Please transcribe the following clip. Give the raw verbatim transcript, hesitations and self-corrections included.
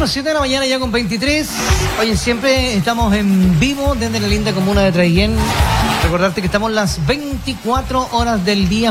Bueno, siete de la mañana ya con veintitrés. Oye, siempre estamos en vivo desde la linda comuna de Traiguén. Recordarte que estamos las veinticuatro horas del día